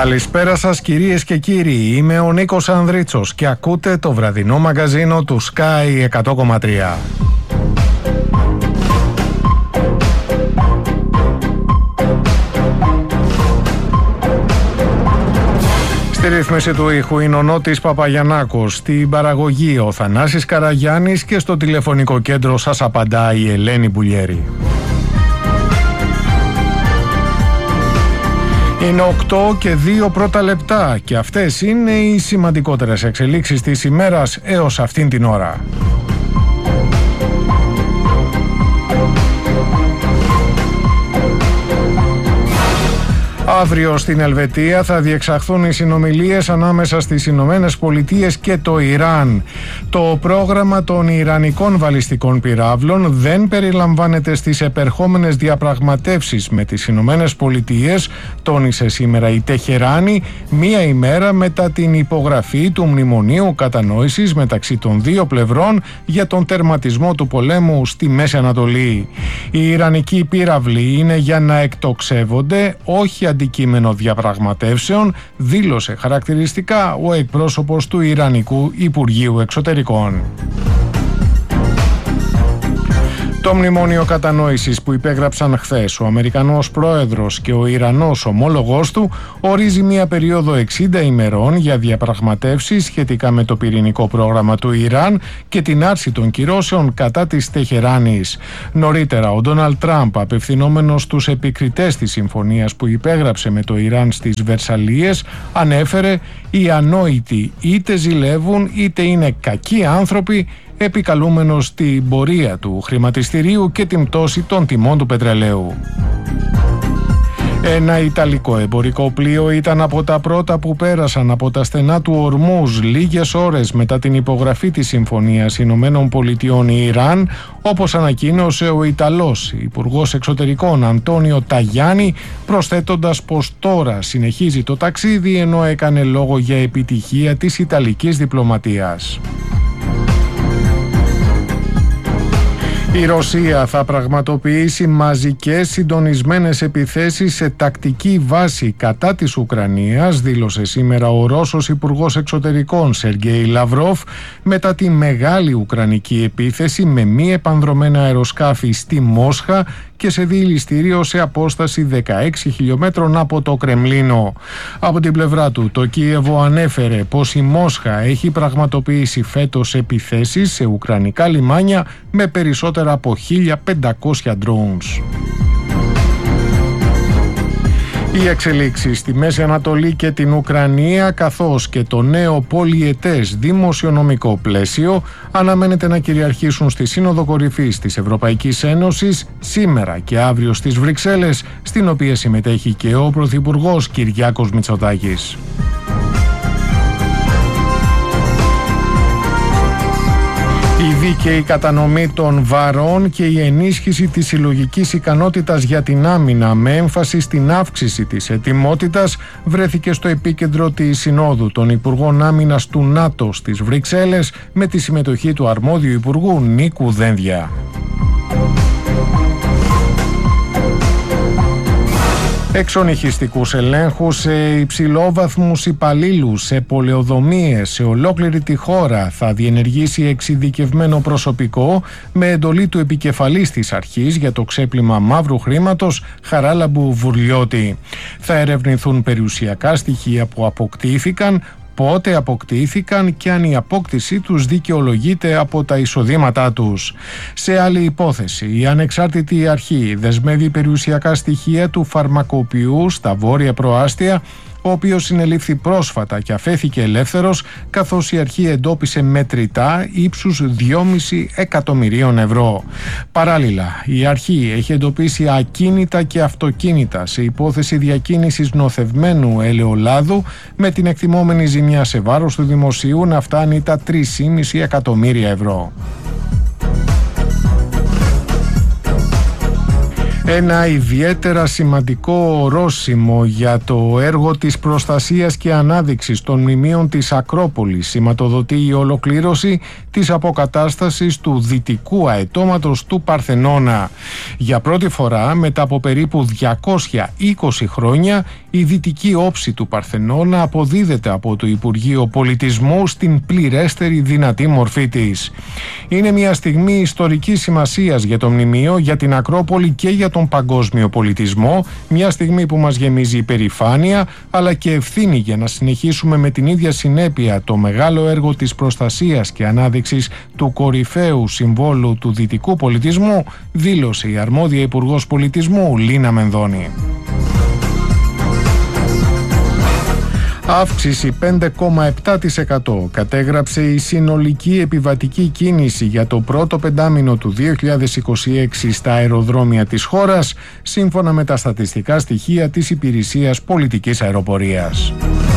Καλησπέρα σας κυρίες και κύριοι, είμαι ο Νίκος Ανδρίτσος και ακούτε το βραδινό μαγκαζίνο του Sky 100,3. Στη ρύθμιση του ήχου είναι ο Νότης Παπαγιαννάκος, στην παραγωγή ο Θανάσης Καραγιάννης και στο τηλεφωνικό κέντρο σας απαντά η Ελένη Μπουλιέρη. Είναι 8 και 2 πρώτα λεπτά και αυτές είναι οι σημαντικότερες εξελίξεις της ημέρας έως αυτήν την ώρα. Αύριο στην Ελβετία θα διεξαχθούν οι συνομιλίες ανάμεσα στις Ηνωμένες Πολιτείες και το Ιράν. Το πρόγραμμα των Ιρανικών βαλιστικών πυράβλων δεν περιλαμβάνεται στις επερχόμενες διαπραγματεύσεις με τις Ηνωμένες Πολιτείες, τόνισε σήμερα η Τεχεράνη, μία ημέρα μετά την υπογραφή του Μνημονίου Κατανόησης μεταξύ των δύο πλευρών για τον τερματισμό του πολέμου στη Μέση Ανατολή. Οι Ιρανικοί πύραυλοι είναι για να εκτοξεύονται, όχι αντικείμενο διαπραγματεύσεων, δήλωσε χαρακτηριστικά ο εκπρόσωπος του Ιρανικού Υπουργείου Εξωτερικών. Το μνημόνιο κατανόησης που υπέγραψαν χθες ο Αμερικανός πρόεδρος και ο Ιρανός ομόλογός του ορίζει μια περίοδο 60 ημερών για διαπραγματεύσεις σχετικά με το πυρηνικό πρόγραμμα του Ιράν και την άρση των κυρώσεων κατά της Τεχεράνης. Νωρίτερα ο Ντόναλντ Τραμπ, απευθυνόμενος στους επικριτές της συμφωνίας που υπέγραψε με το Ιράν στις Βερσαλίες, ανέφερε «Οι ανόητοι είτε ζηλεύουν είτε είναι κακοί άνθρωποι», επικαλούμενος την πορεία του χρηματιστηρίου και την πτώση των τιμών του πετρελαίου. Ένα Ιταλικό εμπορικό πλοίο ήταν από τα πρώτα που πέρασαν από τα στενά του Ορμούζ λίγες ώρες μετά την υπογραφή της Συμφωνίας Ηνωμένων Πολιτειών Ιράν, όπως ανακοίνωσε ο Ιταλός Υπουργός Εξωτερικών Αντώνιο Ταγιάννη, προσθέτοντας πως τώρα συνεχίζει το ταξίδι ενώ έκανε λόγο για επιτυχία της Ιταλικής διπλωματίας. Η Ρωσία θα πραγματοποιήσει μαζικές συντονισμένες επιθέσεις σε τακτική βάση κατά της Ουκρανίας, δήλωσε σήμερα ο Ρώσος Υπουργός Εξωτερικών Σεργέη Λαυρόφ, μετά τη μεγάλη ουκρανική επίθεση με μη επανδρομένα αεροσκάφη στη Μόσχα και σε διειλιστήριο σε απόσταση 16 χιλιόμετρων από το Κρεμλίνο. Από την πλευρά του, το Κίεβο ανέφερε πως η Μόσχα έχει πραγματοποιήσει φέτος επιθέσεις σε ουκρανικά λιμάνια με περισσότερα από 1.500 drones. Οι εξελίξεις στη Μέση Ανατολή και την Ουκρανία καθώς και το νέο πολυετές δημοσιονομικό πλαίσιο αναμένεται να κυριαρχήσουν στη Σύνοδο Κορυφής της Ευρωπαϊκής Ένωσης σήμερα και αύριο στις Βρυξέλλες, στην οποία συμμετέχει και ο Πρωθυπουργός Κυριάκος Μητσοτάκης. Η δίκαιη κατανομή των βαρών και η ενίσχυση της συλλογικής ικανότητας για την άμυνα με έμφαση στην αύξηση της ετοιμότητας βρέθηκε στο επίκεντρο της Συνόδου των Υπουργών Άμυνας του ΝΑΤΟ στις Βρυξέλλες με τη συμμετοχή του αρμόδιου Υπουργού Νίκου Δένδια. Εξονυχιστικούς ελέγχους σε υψηλόβαθμους υπαλλήλους, σε πολεοδομίες, σε ολόκληρη τη χώρα θα διενεργήσει εξειδικευμένο προσωπικό με εντολή του επικεφαλής της αρχής για το ξέπλυμα μαύρου χρήματος Χαράλαμπου Βουρλιώτη. Θα ερευνηθούν περιουσιακά στοιχεία που αποκτήθηκαν, πότε αποκτήθηκαν και αν η απόκτησή τους δικαιολογείται από τα εισοδήματά τους. Σε άλλη υπόθεση, η ανεξάρτητη αρχή δεσμεύει περιουσιακά στοιχεία του φαρμακοποιού στα βόρεια προάστια, ο οποίος συνελήφθη πρόσφατα και αφέθηκε ελεύθερος, καθώς η αρχή εντόπισε μετρητά ύψους 2,5 εκατομμυρίων ευρώ. Παράλληλα, η αρχή έχει εντοπίσει ακίνητα και αυτοκίνητα σε υπόθεση διακίνησης νοθευμένου ελαιολάδου, με την εκτιμόμενη ζημιά σε βάρος του δημοσίου να φτάνει τα 3,5 εκατομμύρια ευρώ. Ένα ιδιαίτερα σημαντικό ορόσημο για το έργο της προστασίας και ανάδειξης των μνημείων της Ακρόπολης σηματοδοτεί η ολοκλήρωση της αποκατάστασης του δυτικού αετώματος του Παρθενώνα. Για πρώτη φορά μετά από περίπου 220 χρόνια η δυτική όψη του Παρθενώνα αποδίδεται από το Υπουργείο Πολιτισμού στην πληρέστερη δυνατή μορφή της. Είναι μια στιγμή ιστορικής σημασίας για το μνημείο, για την Ακρόπολη και για τον παγκόσμιο πολιτισμό, μια στιγμή που μας γεμίζει υπερηφάνεια αλλά και ευθύνη για να συνεχίσουμε με την ίδια συνέπεια το μεγάλο έργο της προστασίας και ανάδειξης του κορυφαίου συμβόλου του δυτικού πολιτισμού, δήλωσε η αρμόδια Υπουργός Πολιτισμού Λίνα Μενδώνη. Αύξηση 5,7% κατέγραψε η συνολική επιβατική κίνηση για το πρώτο πεντάμινο του 2026 στα αεροδρόμια της χώρας, σύμφωνα με τα στατιστικά στοιχεία της Υπηρεσίας Πολιτικής Αεροπορίας.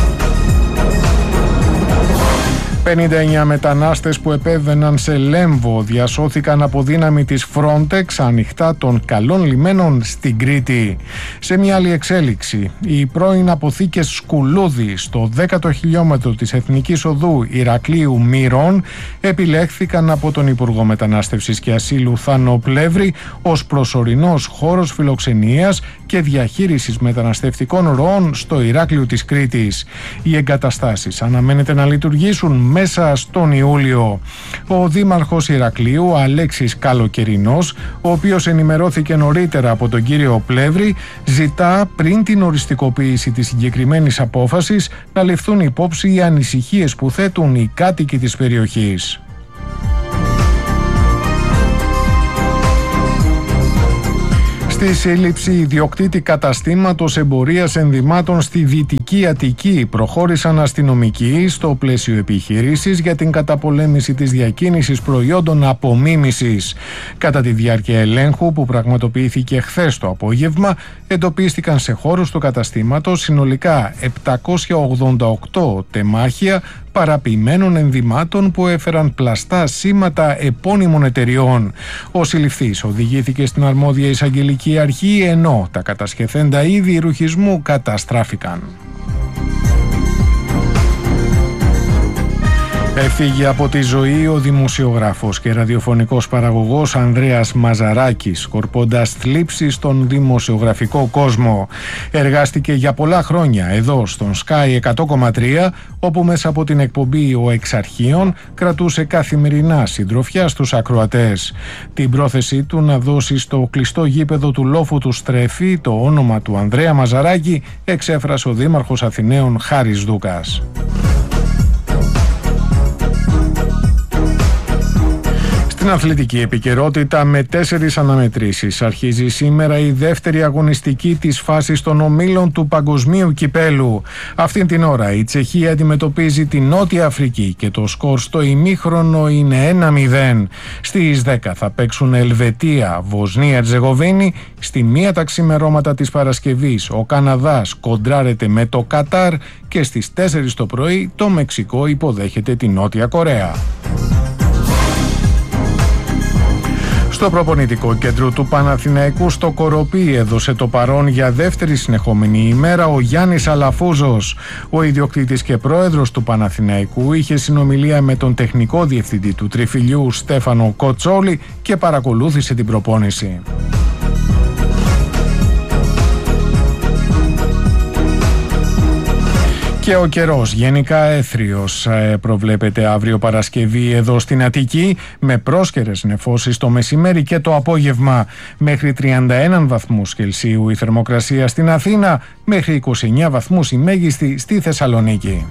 59 μετανάστες που επέβαιναν σε Λέμβο διασώθηκαν από δύναμη της Frontex ανοιχτά των καλών λιμένων στην Κρήτη. Σε μια άλλη εξέλιξη, οι πρώην αποθήκες Σκουλούδη στο 10ο χιλιόμετρο της Εθνικής Οδού Ηρακλείου Μύρων επιλέχθηκαν από τον Υπουργό Μετανάστευσης και Ασύλου Θάνο Πλεύρη ως προσωρινός χώρος φιλοξενίας και διαχείρισης μεταναστευτικών ροών στο Ηράκλειο της Κρήτης. Οι εγκαταστάσεις αναμένεται να λειτουργήσουν μέσα στον Ιούλιο. Ο Δήμαρχος Ηρακλείου Αλέξης Καλοκαιρινός, ο οποίος ενημερώθηκε νωρίτερα από τον κύριο Πλεύρη, ζητά πριν την οριστικοποίηση της συγκεκριμένης απόφασης να ληφθούν υπόψη οι ανησυχίες που θέτουν οι κάτοικοι της περιοχής. Στη σύλληψη ιδιοκτήτη καταστήματος εμπορίας ενδυμάτων στη Δυτική Αττική προχώρησαν αστυνομικοί στο πλαίσιο επιχείρησης για την καταπολέμηση της διακίνησης προϊόντων απομίμησης. Κατά τη διάρκεια ελέγχου που πραγματοποιήθηκε χθες το απόγευμα, εντοπίστηκαν σε χώρους του καταστήματος συνολικά 788 τεμάχια παραποιημένων ενδυμάτων που έφεραν πλαστά σήματα επώνυμων εταιριών. Ο συλληφθής οδηγήθηκε στην αρμόδια εισαγγελική αρχή, ενώ τα κατασχεθέντα είδη ρουχισμού καταστράφηκαν. Έφυγε από τη ζωή ο δημοσιογράφος και ραδιοφωνικός παραγωγός Ανδρέας Μαζαράκης, σκορπώντας θλίψη στον δημοσιογραφικό κόσμο. Εργάστηκε για πολλά χρόνια εδώ στον Sky 100,3, όπου μέσα από την εκπομπή «Ο Εξαρχείων» κρατούσε καθημερινά συντροφιά στους ακροατές. Την πρόθεσή του να δώσει στο κλειστό γήπεδο του Λόφου του Στρέφη το όνομα του Ανδρέα Μαζαράκη εξέφρασε ο Δήμαρχος Αθηναίων Χάρης Δούκας. Στην αθλητική επικαιρότητα με 4 αναμετρήσεις αρχίζει σήμερα η δεύτερη αγωνιστική της φάσης των ομίλων του Παγκοσμίου Κυπέλου. Αυτήν την ώρα η Τσεχία αντιμετωπίζει τη Νότια Αφρική και το σκορ στο ημίχρονο είναι 1-0. Στις 10 θα παίξουν Ελβετία, Βοσνία Ερζεγοβίνη. Στη 1 τα ξημερώματα της Παρασκευής ο Καναδάς κοντράρεται με το Κατάρ και στις 4 το πρωί το Μεξικό υποδέχεται τη Νότια Κορέα. Στο προπονητικό κέντρο του Παναθηναϊκού στο Κοροπή έδωσε το παρόν για δεύτερη συνεχόμενη ημέρα ο Γιάννης Αλαφούζος. Ο ιδιοκτήτης και πρόεδρος του Παναθηναϊκού είχε συνομιλία με τον τεχνικό διευθυντή του Τριφυλιού Στέφανο Κοτσόλη και παρακολούθησε την προπόνηση. Και ο καιρός γενικά έθριος προβλέπεται αύριο Παρασκευή εδώ στην Αττική, με πρόσκαιρες νεφώσεις το μεσημέρι και το απόγευμα. Μέχρι 31 βαθμούς Κελσίου η θερμοκρασία στην Αθήνα, μέχρι 29 βαθμούς η μέγιστη στη Θεσσαλονίκη.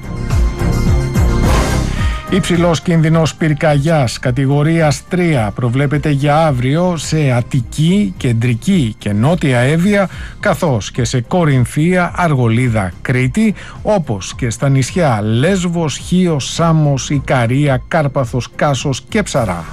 Υψηλός κίνδυνος πυρκαγιάς κατηγορίας 3 προβλέπεται για αύριο σε Αττική, Κεντρική και Νότια Εύβοια, καθώς και σε Κορινθία, Αργολίδα, Κρήτη, όπως και στα νησιά Λέσβος, Χίος, Σάμος, Ικαρία, Κάρπαθος, Κάσος και Ψαρά.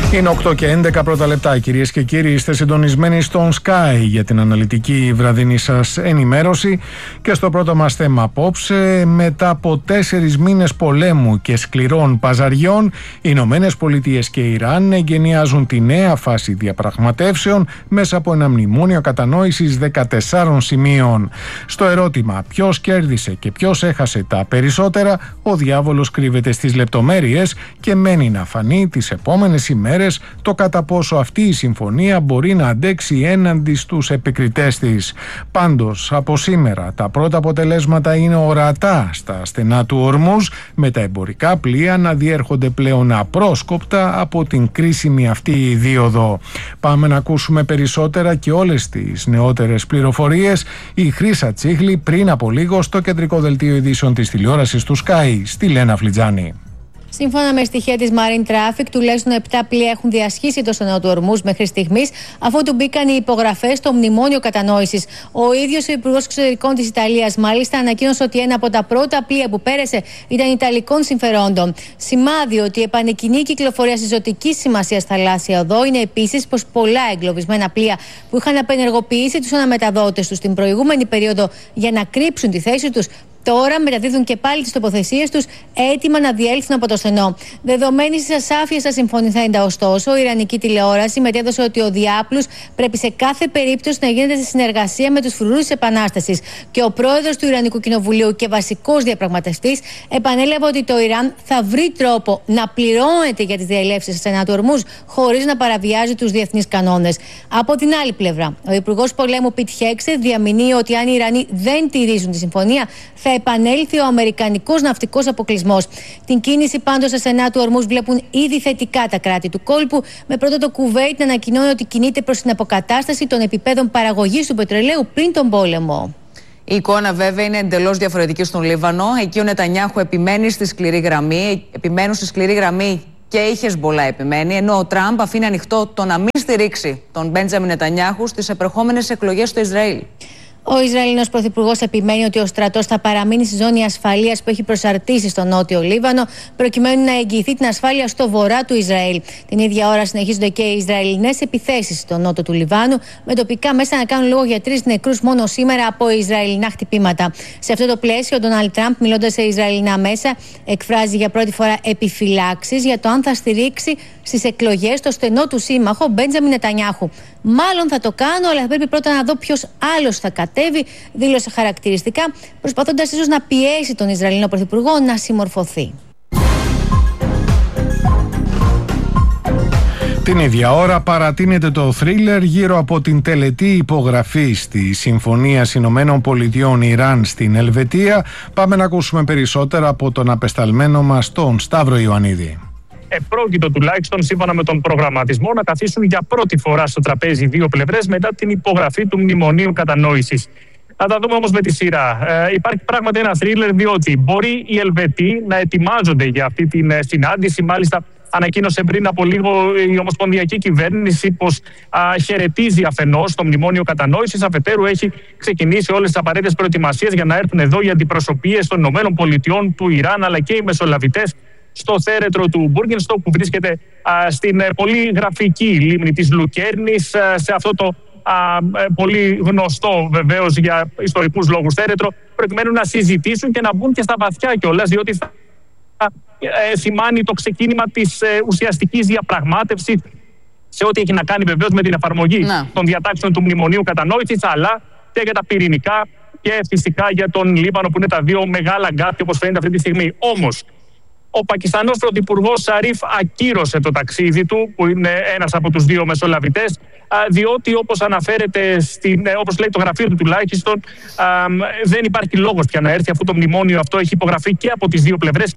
Είναι 8 και 11 πρώτα λεπτά, κυρίες και κύριοι. Είστε συντονισμένοι στον Sky για την αναλυτική βραδινή σας ενημέρωση. Και στο πρώτο μας θέμα απόψε, μετά από 4 μήνες πολέμου και σκληρών παζαριών, οι Ηνωμένες Πολιτείες και Ιράν εγκαινιάζουν τη νέα φάση διαπραγματεύσεων μέσα από ένα μνημόνιο κατανόησης 14 σημείων. Στο ερώτημα ποιος κέρδισε και ποιος έχασε τα περισσότερα, ο διάβολος κρύβεται στις λεπτομέρειες και μένει να φανεί τις επόμενες ημέρες το κατά πόσο αυτή η συμφωνία μπορεί να αντέξει έναντι στους επικριτές της. Πάντως, από σήμερα τα πρώτα αποτελέσματα είναι ορατά στα στενά του Ορμούζ, με τα εμπορικά πλοία να διέρχονται πλέον απρόσκοπτα από την κρίσιμη αυτή δίωδο. Πάμε να ακούσουμε περισσότερα και όλες τις νεότερες πληροφορίες. Η Χρύσα Τσίχλη πριν από λίγο στο κεντρικό δελτίο ειδήσεων της τηλεόρασης του Sky, στη Λένα Φλιτζάνη. Σύμφωνα με στοιχεία της Marine Traffic, τουλάχιστον 7 πλοία έχουν διασχίσει το στενό του Ορμούζ μέχρι στιγμής, αφότου μπήκαν οι υπογραφές στο μνημόνιο κατανόησης. Ο ίδιος ο Υπουργός Εξωτερικών της Ιταλίας, μάλιστα, ανακοίνωσε ότι ένα από τα πρώτα πλοία που πέρασε ήταν Ιταλικών συμφερόντων. Σημάδι ότι επανεκκινεί η κυκλοφορία στη ζωτική σημασία θαλάσσια οδό είναι επίσης πως πολλά εγκλωβισμένα πλοία που είχαν απενεργοποιήσει τους αναμεταδότες τους την προηγούμενη περίοδο για να κρύψουν τη θέση τους, τώρα μεταδίδουν και πάλι τις τοποθεσίες τους έτοιμα να διέλθουν από το στενό. Δεδομένης της ασάφειας στα συμφωνηθέντα, ωστόσο, η Ιρανική τηλεόραση μετέδωσε ότι ο διάπλους πρέπει σε κάθε περίπτωση να γίνεται σε συνεργασία με τους φρουρούς της Επανάστασης. Και ο πρόεδρος του Ιρανικού Κοινοβουλίου και βασικός διαπραγματευτής επανέλαβε ότι το Ιράν θα βρει τρόπο να πληρώνεται για τις διελεύσεις στενά του Ορμούζ χωρίς να παραβιάζει τους διεθνείς κανόνες. Από την άλλη πλευρά, ο Υπουργός Πολέμου Πιτ Χέξετ διαμηνύει ότι αν οι Ιρανοί δεν τηρήσουν τη συμφωνία, θα επανέλθει ο αμερικανικός ναυτικός αποκλεισμός. Την κίνηση πάντως στα στενά του Ορμούζ βλέπουν ήδη θετικά τα κράτη του κόλπου, με πρώτο το Κουβέιτ να ανακοινώνει ότι κινείται προς την αποκατάσταση των επιπέδων παραγωγής του πετρελαίου πριν τον πόλεμο. Η εικόνα βέβαια είναι εντελώς διαφορετική στον Λίβανο. Εκεί ο Νετανιάχου επιμένουν στη σκληρή γραμμή και η Χεσμπολά επιμένει, ενώ ο Τραμπ αφήνει ανοιχτό το να μην στηρίξει τον Μπέντζαμιν Νετανιάχου στις επερχόμενες εκλογές στο Ισραήλ. Ο Ισραηλινός Πρωθυπουργός επιμένει ότι ο στρατός θα παραμείνει στη ζώνη ασφαλείας που έχει προσαρτήσει στο νότιο Λίβανο, προκειμένου να εγγυηθεί την ασφάλεια στο βορρά του Ισραήλ. Την ίδια ώρα συνεχίζονται και οι Ισραηλινές επιθέσεις στο νότο του Λιβάνου, με τοπικά μέσα να κάνουν λόγο για 3 νεκρούς μόνο σήμερα από Ισραηλινά χτυπήματα. Σε αυτό το πλαίσιο, ο Ντόναλντ Τραμπ, μιλώντας σε Ισραηλινά μέσα, εκφράζει για πρώτη φορά επιφυλάξεις για το αν θα στηρίξει στις εκλογές το στενό του σύμμαχο Μπέντζαμιν Νετανιάχου. Μάλλον θα το κάνω, αλλά θα πρέπει πρώτα να δω ποιος άλλος θα κατέβει, δήλωσε χαρακτηριστικά, προσπαθώντας ίσως να πιέσει τον Ισραηλινό Πρωθυπουργό να συμμορφωθεί. Την ίδια ώρα παρατείνεται το θρίλερ γύρω από την τελετή υπογραφής της Συμφωνίας Ηνωμένων Πολιτειών Ιράν στην Ελβετία. Πάμε να ακούσουμε περισσότερα από τον απεσταλμένο μας τον Σταύρο Ιωαννίδη. Επρόκειτο τουλάχιστον σύμφωνα με τον προγραμματισμό να καθίσουν για πρώτη φορά στο τραπέζι δύο πλευρές μετά την υπογραφή του Μνημονίου Κατανόησης. Θα τα δούμε όμως με τη σειρά. Υπάρχει πράγματι ένα θρίλερ, διότι μπορεί οι Ελβετοί να ετοιμάζονται για αυτή την συνάντηση. Μάλιστα, ανακοίνωσε πριν από λίγο η Ομοσπονδιακή Κυβέρνηση πως χαιρετίζει αφενός το Μνημόνιο Κατανόησης, αφετέρου έχει ξεκινήσει όλες τις απαραίτητες προετοιμασίες για να έρθουν εδώ οι αντιπροσωπείες των ΗΠΑ, του Ιράν, αλλά και οι μεσολαβητές στο θέρετρο του Μπούργενστοκ, που βρίσκεται στην πολύ γραφική λίμνη της Λουκέρνης, σε αυτό το πολύ γνωστό βεβαίως για ιστορικούς λόγους θέρετρο, προκειμένου να συζητήσουν και να μπουν και στα βαθιά κιόλας, διότι θα σημάνει το ξεκίνημα της ουσιαστικής διαπραγμάτευσης σε ό,τι έχει να κάνει βεβαίως με την εφαρμογή των διατάξεων του Μνημονίου Κατανόησης, αλλά και για τα πυρηνικά και φυσικά για τον Λίβανο, που είναι τα δύο μεγάλα γκάφια όπως φαίνεται αυτή τη στιγμή. Όμως, ο Πακιστανός πρωθυπουργός Σαρίφ ακύρωσε το ταξίδι του, που είναι ένας από τους δύο μεσολαβητές, διότι όπως αναφέρεται, όπως λέει το γραφείο του τουλάχιστον, δεν υπάρχει λόγος πια να έρθει, αφού το μνημόνιο αυτό έχει υπογραφεί και από τις δύο πλευρές.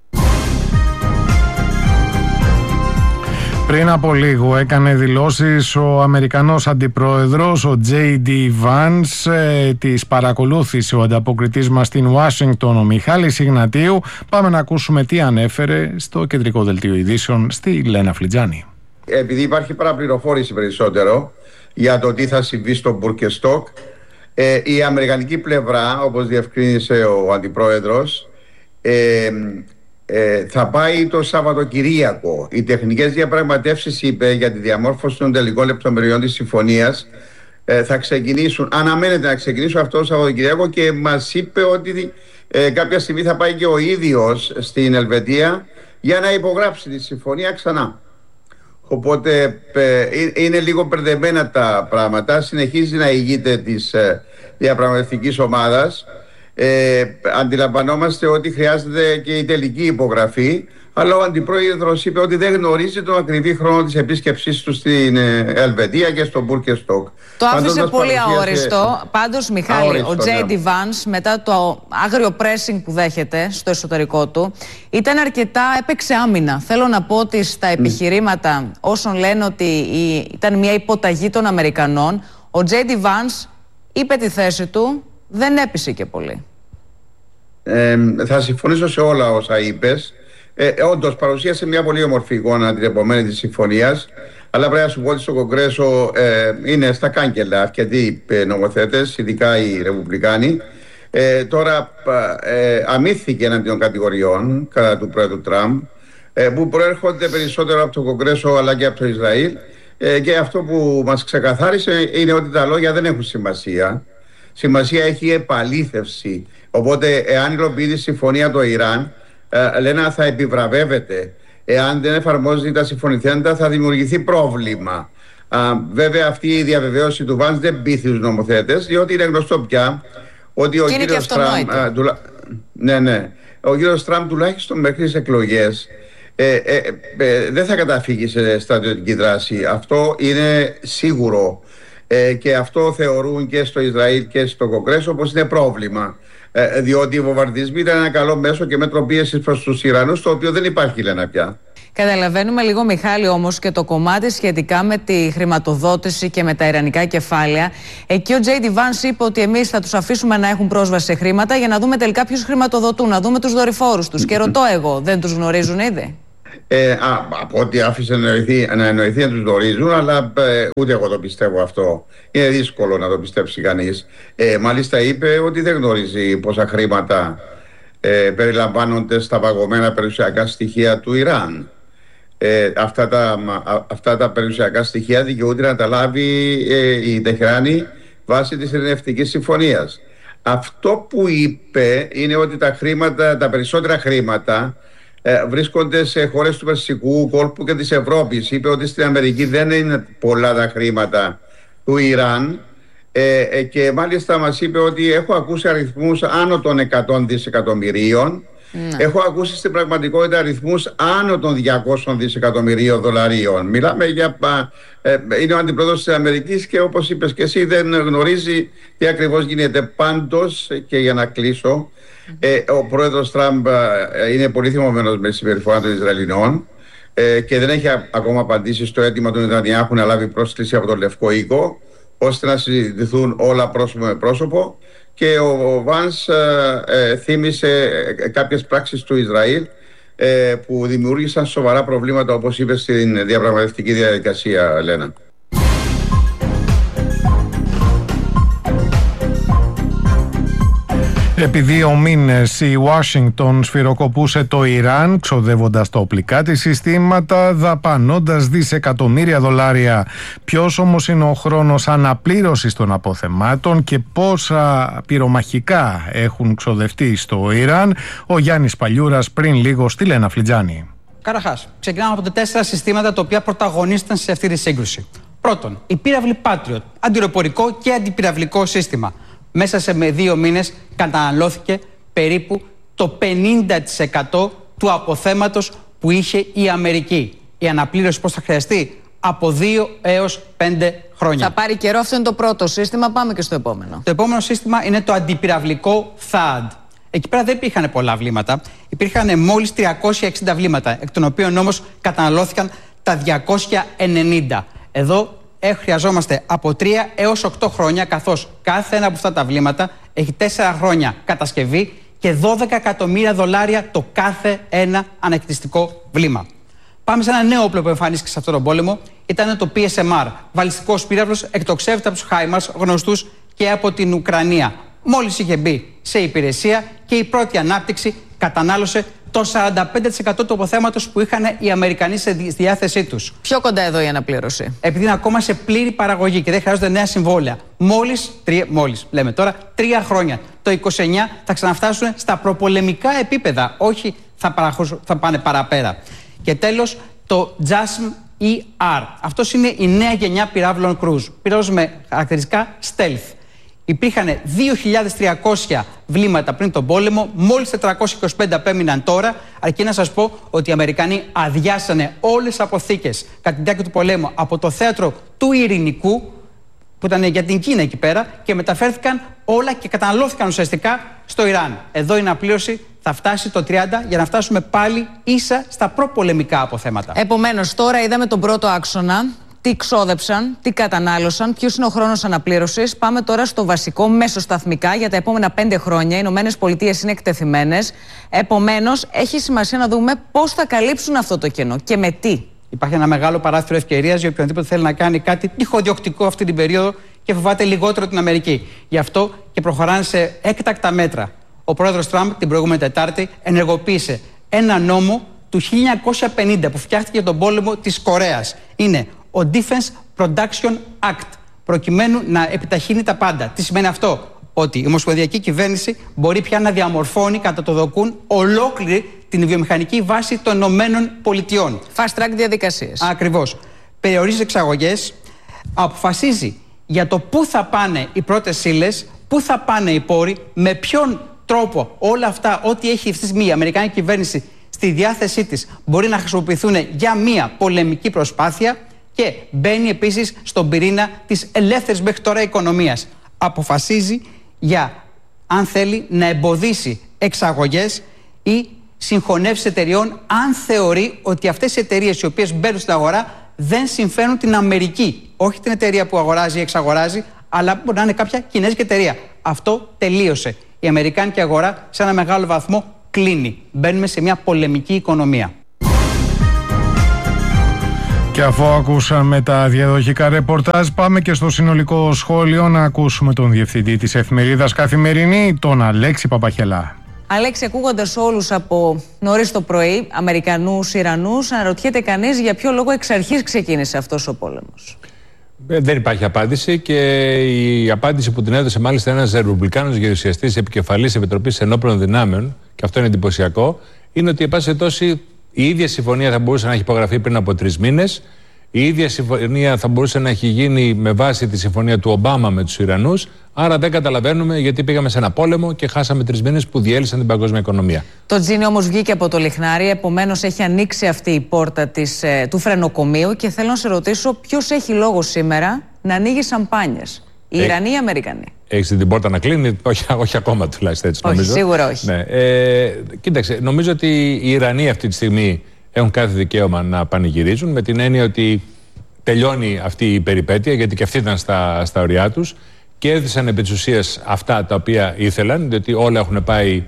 Πριν από λίγο έκανε δηλώσεις ο Αμερικανός Αντιπρόεδρος, ο J.D. Vance. Της παρακολούθησε ο ανταποκριτής μας στην Ουάσιγκτον, ο Μιχάλης Ιγνατίου. Πάμε να ακούσουμε τι ανέφερε στο κεντρικό δελτίο ειδήσεων στη Λένα Φλιτζάνη. Επειδή υπάρχει παραπληροφόρηση περισσότερο για το τι θα συμβεί στο Μπουρκεστόκ, η αμερικανική πλευρά, όπως διευκρίνησε ο Αντιπρόεδρος, θα πάει το Σαββατοκυριακό. Οι τεχνικές διαπραγματεύσεις, είπε, για τη διαμόρφωση των τελικών λεπτομεριών της συμφωνίας θα ξεκινήσουν, αναμένεται να ξεκινήσουν αυτό το Σαββατοκυριακό, και μας είπε ότι κάποια στιγμή θα πάει και ο ίδιος στην Ελβετία για να υπογράψει τη συμφωνία ξανά. Οπότε είναι λίγο μπερδεμένα τα πράγματα. Συνεχίζει να ηγείται της διαπραγματευτικής ομάδας. Αντιλαμβανόμαστε ότι χρειάζεται και η τελική υπογραφή, αλλά ο αντιπρόεδρος είπε ότι δεν γνωρίζει τον ακριβή χρόνο της επίσκεψής του στην Ελβετία και στο Μπούρκεστοκ. Το άφησε πολύ αόριστο. Πάντως, Μιχάλη, ο J.D. Vance, μετά το άγριο pressing που δέχεται στο εσωτερικό του, έπαιξε άμυνα. Θέλω να πω ότι στα επιχειρήματα όσων λένε ότι ήταν μια υποταγή των Αμερικανών, ο J.D. Vance είπε τη θέση του, δεν έπεισε και πολύ. Θα συμφωνήσω σε όλα όσα είπες. Όντως παρουσίασε μια πολύ όμορφη εικόνα την επομένη της συμφωνίας, αλλά πρέπει να σου πω ότι στο Κογκρέσο είναι στα κάγκελα αρκετοί νομοθέτες, ειδικά οι Ρεπουμπλικάνοι. Τώρα αμύθηκε εναντίον κατηγοριών κατά του πρόεδρου Τραμπ, που προέρχονται περισσότερο από το Κογκρέσο αλλά και από το Ισραήλ, και αυτό που μας ξεκαθάρισε είναι ότι τα λόγια δεν έχουν σημασία. Σημασία έχει η επαλήθευση. Οπότε, εάν υλοποιεί τη συμφωνία το Ιράν, λένε θα επιβραβεύεται. Εάν δεν εφαρμόζει τα συμφωνηθέντα, θα δημιουργηθεί πρόβλημα. Βέβαια, αυτή η διαβεβαίωση του Βάνς δεν πείθει τους νομοθέτες, διότι είναι γνωστό πια ότι ο κύριος Τραμπ. Ο κύριος Τραμπ, τουλάχιστον μέχρι τις εκλογές, δεν θα καταφύγει σε στρατιωτική δράση. Αυτό είναι σίγουρο. Και αυτό θεωρούν και στο Ισραήλ και στο Κογκρέσο πως είναι πρόβλημα. Διότι οι βομβαρδισμοί ήταν ένα καλό μέσο και μέτρο πίεσης προς τους Ιρανούς, το οποίο δεν υπάρχει, λένε πια. Καταλαβαίνουμε λίγο, Μιχάλη, όμως και το κομμάτι σχετικά με τη χρηματοδότηση και με τα ιρανικά κεφάλαια. Εκεί ο J.D. Vance είπε ότι εμείς θα τους αφήσουμε να έχουν πρόσβαση σε χρήματα για να δούμε τελικά ποιους χρηματοδοτούν, να δούμε τους δορυφόρους τους. Και ρωτώ εγώ, δεν τους γνωρίζουν ήδη? Από ό,τι άφησε να εννοηθεί να τους γνωρίζουν, αλλά ούτε εγώ το πιστεύω αυτό. Είναι δύσκολο να το πιστέψει κανείς. Μάλιστα είπε ότι δεν γνωρίζει πόσα χρήματα περιλαμβάνονται στα παγωμένα περιουσιακά στοιχεία του Ιράν. Αυτά τα περιουσιακά στοιχεία δικαιούται να τα λάβει η Τεχεράνη βάσει της ειρηνευτικής συμφωνίας. Αυτό που είπε είναι ότι τα περισσότερα χρήματα βρίσκονται σε χώρες του Περσικού κόλπου και της Ευρώπης. Είπε ότι στην Αμερική δεν είναι πολλά τα χρήματα του Ιράν, και μάλιστα μας είπε ότι έχω ακούσει αριθμούς άνω των 100 δισεκατομμυρίων. Έχω ακούσει στην πραγματικότητα αριθμούς άνω των 200 δισεκατομμυρίων δολαρίων. Μιλάμε για... είναι ο αντιπρόεδρος της Αμερικής και, όπως είπες και εσύ, δεν γνωρίζει τι ακριβώς γίνεται. Πάντως, και για να κλείσω, ο πρόεδρος Τραμπ είναι πολύ θυμωμένος με τη συμπεριφορά των Ισραηλινών, και δεν έχει ακόμα απαντήσει στο αίτημα του Νετανιάχου να λάβει πρόσκληση από τον Λευκό Οίκο, ώστε να συζητηθούν όλα πρόσωπο με πρόσωπο. Και ο Βάνς θύμισε κάποιες πράξεις του Ισραήλ που δημιούργησαν σοβαρά προβλήματα, όπως είπε, στην διαπραγματευτική διαδικασία, Λένα. Επί 2 μήνες η Ουάσιγκτον σφυροκοπούσε το Ιράν, ξοδεύοντας τα οπλικά της συστήματα, δαπανώντας δισεκατομμύρια δολάρια. Ποιος όμως είναι ο χρόνος αναπλήρωσης των αποθεμάτων και πόσα πυρομαχικά έχουν ξοδευτεί στο Ιράν? Ο Γιάννης Παλιούρας πριν λίγο στη Λένα Φλιτζάνη. Καταρχάς, ξεκινάμε από τα 4 συστήματα τα οποία πρωταγωνίστηκαν σε αυτή τη σύγκρουση. Πρώτον, η πύραυλη Patriot, αντιροπορικό και αντιπυραυλικό σύστημα. Μέσα σε 2 μήνες καταναλώθηκε περίπου το 50% του αποθέματος που είχε η Αμερική. Η αναπλήρωση πώς θα χρειαστεί? Από 2 έως 5 χρόνια. Θα πάρει καιρό, αυτό είναι το πρώτο σύστημα, πάμε και στο επόμενο. Το επόμενο σύστημα είναι το αντιπυραυλικό THAAD. Εκεί πέρα δεν υπήρχαν πολλά βλήματα, υπήρχαν μόλις 360 βλήματα, εκ των οποίων όμως καταναλώθηκαν τα 290. Εδώ χρειαζόμαστε από 3 έως 8 χρόνια, καθώς κάθε ένα από αυτά τα βλήματα έχει 4 χρόνια κατασκευή και 12 εκατομμύρια δολάρια το κάθε ένα ανακτιστικό βλήμα. Πάμε σε ένα νέο όπλο που εμφανίστηκε σε αυτόν τον πόλεμο. Ήταν το PSMR, βαλιστικός πύραυλος, εκτοξεύεται από τους HIMARS, γνωστούς και από την Ουκρανία. Μόλις είχε μπει σε υπηρεσία και η πρώτη ανάπτυξη κατανάλωσε το 45% του αποθέματος που είχαν οι Αμερικανοί στη διάθεσή τους. Πιο κοντά εδώ η αναπλήρωση. Επειδή είναι ακόμα σε πλήρη παραγωγή και δεν χρειάζονται νέα συμβόλαια. Λέμε τώρα, 3 χρόνια. Το 29 θα ξαναφτάσουν στα προπολεμικά επίπεδα. Όχι θα πάνε παραπέρα. Και τέλος, το JASSM-ER. Αυτός είναι η νέα γενιά πυράβλων cruise. Πυράβλων με χαρακτηριστικά stealth. Υπήρχαν 2.300 βλήματα πριν τον πόλεμο, μόλις 425 απέμειναν τώρα, αρκεί να σας πω ότι οι Αμερικανοί αδειάσανε όλες τις αποθήκες κατά τη διάρκεια του πολέμου από το θέατρο του Ειρηνικού, που ήταν για την Κίνα εκεί πέρα, και μεταφέρθηκαν όλα και καταναλώθηκαν ουσιαστικά στο Ιράν. Εδώ η αναπλήρωση θα φτάσει το 30 για να φτάσουμε πάλι ίσα στα προπολεμικά αποθέματα. Επομένως, τώρα είδαμε τον πρώτο άξονα. Τι ξόδεψαν, τι κατανάλωσαν, ποιος είναι ο χρόνος αναπλήρωσης. Πάμε τώρα στο βασικό, μεσοσταθμικά, για τα επόμενα 5 χρόνια. Οι Ηνωμένες Πολιτείες είναι εκτεθειμένες. Επομένως, έχει σημασία να δούμε πώς θα καλύψουν αυτό το κενό και με τι. Υπάρχει ένα μεγάλο παράθυρο ευκαιρίας για οποιονδήποτε θέλει να κάνει κάτι τυχοδιοκτικό αυτή την περίοδο και φοβάται λιγότερο την Αμερική. Γι' αυτό και προχωράνε σε έκτακτα μέτρα. Ο πρόεδρος Τραμπ την προηγούμενη Τετάρτη ενεργοποίησε ένα νόμο του 1950 που φτιάχτηκε για τον πόλεμο της Κορέας. Είναι ο Defense Production Act, προκειμένου να επιταχύνει τα πάντα. Τι σημαίνει αυτό? Ότι η ομοσπονδιακή κυβέρνηση μπορεί πια να διαμορφώνει κατά το δοκούν ολόκληρη την βιομηχανική βάση των Ηνωμένων Πολιτειών. Fast track διαδικασίες. Ακριβώς. Περιορίζει εξαγωγές, αποφασίζει για το πού θα πάνε οι πρώτες ύλες, πού θα πάνε οι πόροι, με ποιον τρόπο όλα αυτά, ό,τι έχει αυτή τη στιγμή η Αμερικανική κυβέρνηση στη διάθεσή της, μπορεί να χρησιμοποιηθούν για μια πολεμική προσπάθεια. Και μπαίνει επίσης στον πυρήνα της ελεύθερης μέχρι τώρα οικονομίας. Αποφασίζει για, αν θέλει, να εμποδίσει εξαγωγές ή συγχωνεύσεις εταιριών, αν θεωρεί ότι αυτές οι εταιρείες οι οποίες μπαίνουν στην αγορά δεν συμφέρουν την Αμερική. Όχι την εταιρεία που αγοράζει ή εξαγοράζει, αλλά μπορεί να είναι κάποια κινέζικη εταιρεία. Αυτό τελείωσε. Η αμερικάνικη αγορά σε ένα μεγάλο βαθμό κλείνει. Μπαίνουμε σε μια πολεμική οικονομία. Και αφού ακούσαμε τα διαδοχικά ρεπορτάζ, πάμε και στο συνολικό σχόλιο να ακούσουμε τον διευθυντή της εφημερίδας Καθημερινή, τον Αλέξη Παπαχελά. Αλέξη, ακούγοντας όλους από νωρίς το πρωί, Αμερικανούς, Ιρανούς, αναρωτιέται κανείς για ποιο λόγο εξ αρχής ξεκίνησε αυτός ο πόλεμος. Δεν υπάρχει απάντηση, και η απάντηση που την έδωσε μάλιστα ένας Ρεπουμπλικάνος γερουσιαστής επικεφαλής Επιτροπής Ενόπλων Δυνάμεων, και αυτό είναι εντυπωσιακό, είναι ότι, εν πάση περιπτώσει, η ίδια συμφωνία θα μπορούσε να έχει υπογραφεί πριν από 3 μήνες. Η ίδια συμφωνία θα μπορούσε να έχει γίνει με βάση τη συμφωνία του Ομπάμα με τους Ιρανούς. Άρα δεν καταλαβαίνουμε γιατί πήγαμε σε ένα πόλεμο και χάσαμε 3 μήνες που διέλυσαν την παγκόσμια οικονομία. Το τζίνι όμως βγήκε από το λιχνάρι, επομένως έχει ανοίξει αυτή η πόρτα του φρενοκομείου. Και θέλω να σε ρωτήσω, ποιος έχει λόγο σήμερα να ανοίγει σαμπάνιες, οι Ιρανοί ή οι Αμερικανοί? Έχεις την πόρτα να κλείνει? Όχι ακόμα τουλάχιστον έτσι νομίζω. Όχι, σίγουρα όχι. Ναι. Κοίταξε, νομίζω ότι οι Ιρανοί αυτή τη στιγμή έχουν κάθε δικαίωμα να πανηγυρίζουν, με την έννοια ότι τελειώνει αυτή η περιπέτεια, γιατί και αυτοί ήταν στα ωριά τους. Κέρδισαν επί της ουσίας αυτά τα οποία ήθελαν, διότι όλα έχουν πάει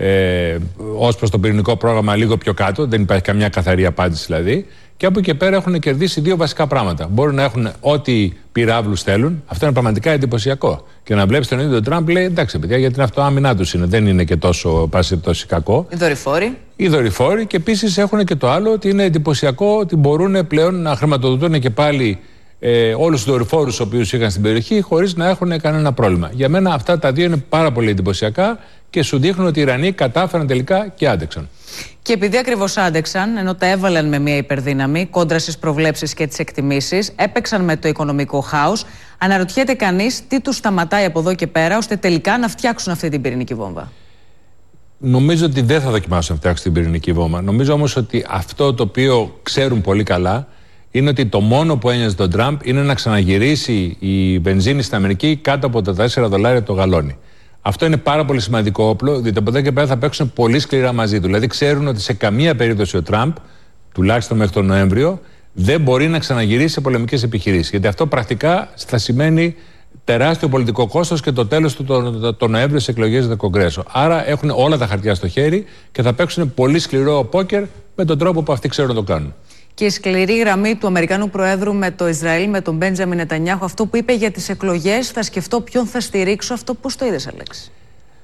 ως προς το πυρηνικό πρόγραμμα λίγο πιο κάτω, δεν υπάρχει καμιά καθαρή απάντηση δηλαδή. Και από εκεί και πέρα έχουν κερδίσει 2 βασικά πράγματα. Μπορούν να έχουν ό,τι πυράβλους θέλουν. Αυτό είναι πραγματικά εντυπωσιακό. Και να βλέπεις τον ίδιο τον Τραμπ, λέει: εντάξει, παιδιά, γιατί την αυτοάμυνά τους είναι. Δεν είναι και τόσο κακό. Οι δορυφόροι. Και επίσης έχουν και το άλλο, ότι είναι εντυπωσιακό ότι μπορούν πλέον να χρηματοδοτούν και πάλι όλους τους δορυφόρους τους οποίους είχαν στην περιοχή, χωρίς να έχουν κανένα πρόβλημα. Για μένα αυτά τα 2 είναι πάρα πολύ εντυπωσιακά και σου δείχνουν ότι οι Ιρανοί κατάφεραν τελικά και άντεξαν. Και επειδή ακριβώς άντεξαν, ενώ τα έβαλαν με μια υπερδύναμη κόντρα στις προβλέψεις και τις εκτιμήσεις, έπαιξαν με το οικονομικό χάος, αναρωτιέται κανείς τι τους σταματάει από εδώ και πέρα, ώστε τελικά να φτιάξουν αυτή την πυρηνική βόμβα. Νομίζω ότι δεν θα δοκιμάσουν να φτιάξουν την πυρηνική βόμβα. Νομίζω όμως ότι αυτό το οποίο ξέρουν πολύ καλά είναι ότι το μόνο που ένοιαζε τον Τραμπ είναι να ξαναγυρίσει η βενζίνη στην Αμερική κάτω από τα $4 το γαλόνι. Αυτό είναι πάρα πολύ σημαντικό όπλο, διότι από εδώ και πέρα θα παίξουν πολύ σκληρά μαζί του. Δηλαδή, ξέρουν ότι σε καμία περίπτωση ο Τραμπ, τουλάχιστον μέχρι τον Νοέμβριο, δεν μπορεί να ξαναγυρίσει σε πολεμικές επιχειρήσεις. Γιατί αυτό πρακτικά θα σημαίνει τεράστιο πολιτικό κόστος και το τέλος του το Νοέμβριο στις εκλογές του Κογκρέσο. Άρα έχουν όλα τα χαρτιά στο χέρι και θα παίξουν πολύ σκληρό πόκερ με τον τρόπο που αυτοί ξέρουν να το κάνουν. Και η σκληρή γραμμή του Αμερικανού Προέδρου με το Ισραήλ, με τον Μπέντζαμιν Νετανιάχου, αυτό που είπε για τις εκλογές, θα σκεφτώ ποιον θα στηρίξω, αυτό πώς το είδες, Αλέξη?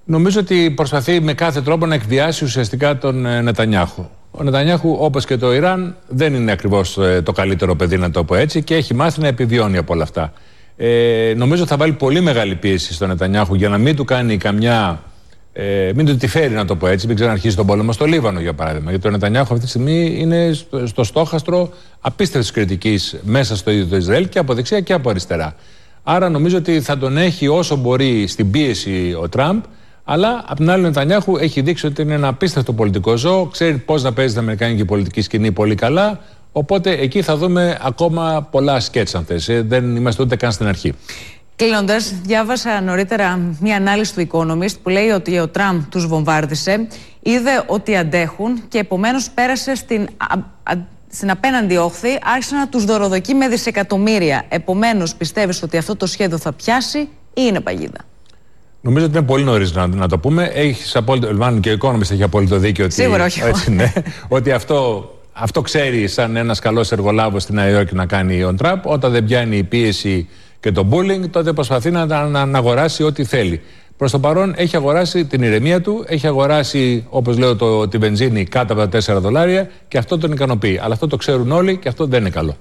Νομίζω ότι προσπαθεί με κάθε τρόπο να εκβιάσει ουσιαστικά τον Νετανιάχου. Ο Νετανιάχου, όπως και το Ιράν, δεν είναι ακριβώς το καλύτερο παιδί, να το πω έτσι, και έχει μάθει να επιβιώνει από όλα αυτά. Νομίζω θα βάλει πολύ μεγάλη πίεση στον Νετανιάχου για να μην του κάνει καμιά. Μην του τη φέρει, να το πω έτσι, μην ξαναρχίσει τον πόλεμο στο Λίβανο, για παράδειγμα. Γιατί ο Νετανιάχου αυτή τη στιγμή είναι στο στόχαστρο απίστευτης κριτικής μέσα στο ίδιο το Ισραήλ και από δεξιά και από αριστερά. Άρα νομίζω ότι θα τον έχει όσο μπορεί στην πίεση ο Τραμπ, αλλά απ' την άλλη ο Νετανιάχου έχει δείξει ότι είναι ένα απίστευτο πολιτικό ζώο, ξέρει πώς να παίζει την αμερικάνικη πολιτική σκηνή πολύ καλά. Οπότε εκεί θα δούμε ακόμα πολλά σκέτς, αν θες. Δεν είμαστε ούτε καν στην αρχή. Κλείνοντας, διάβασα νωρίτερα μια ανάλυση του Economist που λέει ότι ο Τραμπ τους βομβάρδισε, είδε ότι αντέχουν και επομένως πέρασε στην απέναντι όχθη, άρχισε να τους δωροδοκεί με δισεκατομμύρια. Επομένως, πιστεύεις ότι αυτό το σχέδιο θα πιάσει ή είναι παγίδα? Νομίζω ότι είναι πολύ νωρίς να το πούμε. Έχεις απόλυτο, και ο Economist έχει απόλυτο δίκιο. Σίγουρα όχι. Έτσι, ναι, ότι αυτό ξέρει σαν ένας καλός εργολάβος στη Νέα Υόρκη να κάνει ο Τραμπ. Όταν δεν πιάνει η πίεση και το bullying, τότε προσπαθεί να αγοράσει ό,τι θέλει. Προς το παρόν έχει αγοράσει την ηρεμία του, έχει αγοράσει, όπως λέω, τη βενζίνη κάτω από τα $4 και αυτό τον ικανοποιεί. Αλλά αυτό το ξέρουν όλοι και αυτό δεν είναι καλό.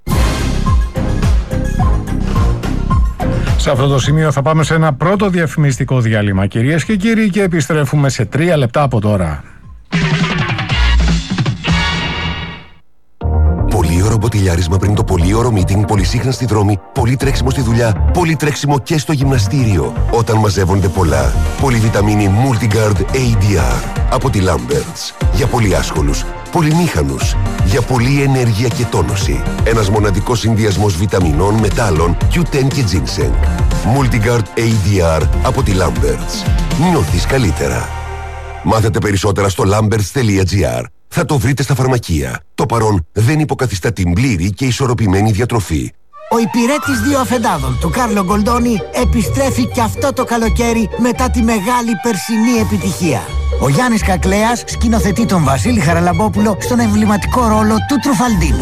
Σε αυτό το σημείο θα πάμε σε ένα πρώτο διαφημιστικό διάλειμμα, κυρίες και κύριοι, και επιστρέφουμε σε 3 λεπτά από τώρα. Πολύωρο μποτιλιάρισμα πριν το πολύωρο meeting, πολυσύχνα στη δρόμη, πολύ τρέξιμο στη δουλειά, πολύ τρέξιμο και στο γυμναστήριο. Όταν μαζεύονται πολλά, πολυβιταμίνη Multigard ADR από τη Lamberts. Για πολύ άσχολους, πολυμήχανους, για πολλή ενέργεια και τόνωση. Ένας μοναδικός συνδυασμός βιταμινών, μετάλλων, Q10 και ginseng. Multigard ADR από τη Lamberts. Νιώθεις καλύτερα. Μάθετε περισσότερα στο lamberts.gr. Θα το βρείτε στα φαρμακεία. Το παρόν δεν υποκαθιστά την πλήρη και ισορροπημένη διατροφή. Ο υπηρέτης 2 αφεντάδων του Κάρλο Γκολντόνι επιστρέφει και αυτό το καλοκαίρι μετά τη μεγάλη περσινή επιτυχία. Ο Γιάννης Κακλέας σκηνοθετεί τον Βασίλη Χαραλαμπόπουλο στον εμβληματικό ρόλο του Τρουφαλντίνο.